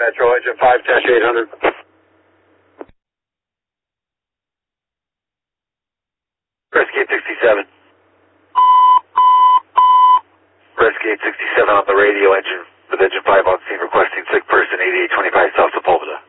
Metro, engine 5-800. Rescue 67. Rescue 67 on the radio, engine with engine 5 on scene, requesting sick person 8825 South Sepulveda.